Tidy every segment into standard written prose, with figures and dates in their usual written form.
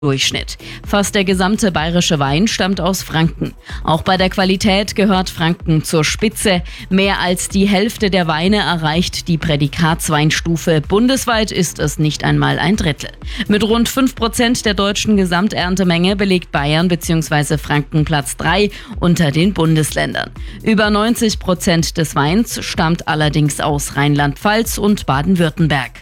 Durchschnitt. Fast der gesamte bayerische Wein stammt aus Franken. Auch bei der Qualität gehört Franken zur Spitze. Mehr als die Hälfte der Weine erreicht die Prädikatsweinstufe. Bundesweit ist es nicht einmal ein Drittel. Mit rund 5% der deutschen Gesamterntemenge belegt Bayern bzw. Franken Platz 3 unter den Bundesländern. Über 90% des Weins stammt allerdings aus Rheinland-Pfalz und Baden-Württemberg.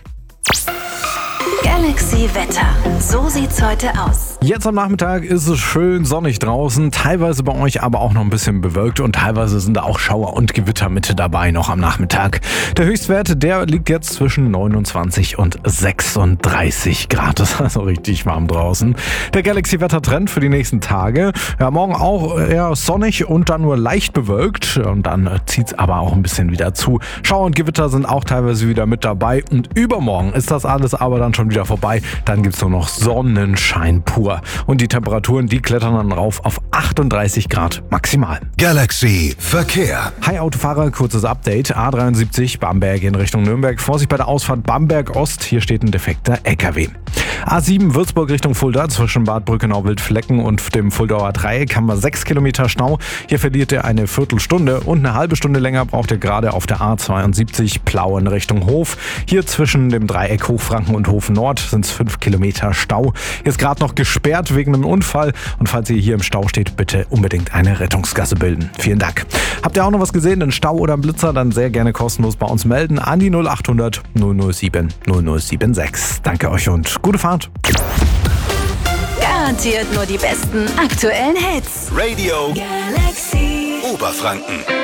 Galaxy Wetter. So sieht's heute aus. Jetzt am Nachmittag ist es schön sonnig draußen, teilweise bei euch aber auch noch ein bisschen bewölkt und teilweise sind da auch Schauer und Gewitter mit dabei noch am Nachmittag. Der Höchstwert, der liegt jetzt zwischen 29 und 36 Grad. Das ist also richtig warm draußen. Der Galaxy-Wetter-Trend für die nächsten Tage. Ja, morgen auch eher sonnig und dann nur leicht bewölkt und dann zieht's aber auch ein bisschen wieder zu. Schauer und Gewitter sind auch teilweise wieder mit dabei und übermorgen ist das alles aber dann schon wieder vorbei. Dann gibt's nur noch Sonnenschein pur. Und die Temperaturen, die klettern dann rauf auf 38 Grad maximal. Galaxy Verkehr. Hi Autofahrer, kurzes Update. A73 Bamberg in Richtung Nürnberg. Vorsicht bei der Ausfahrt Bamberg Ost. Hier steht ein defekter LKW. A7 Würzburg Richtung Fulda zwischen Bad Brückenau-Wildflecken und dem Fuldauer Dreieck haben wir 6 Kilometer Stau. Hier verliert ihr eine Viertelstunde und eine halbe Stunde länger braucht ihr gerade auf der A72 Plauen Richtung Hof. Hier zwischen dem Dreieck Hochfranken und Hof Nord sind es 5 Kilometer Stau. Hier ist gerade noch gesperrt wegen einem Unfall und falls ihr hier im Stau steht, bitte unbedingt eine Rettungsgasse bilden. Vielen Dank. Habt ihr auch noch was gesehen, einen Stau oder einen Blitzer, dann sehr gerne kostenlos bei uns melden an die 0800 007 0076. Danke euch und gute Fahrt. Garantiert nur die besten aktuellen Hits. Radio Galaxy. Oberfranken.